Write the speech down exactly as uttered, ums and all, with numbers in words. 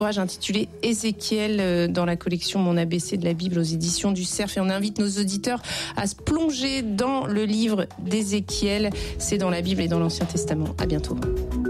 ouvrage intitulé Ézéchiel dans la collection Mon A B C de la Bible aux éditions du Cerf. Et on invite nos auditeurs à se plonger dans le livre d'Ézéchiel. C'est dans la Bible et dans l'Ancien Testament. À bientôt.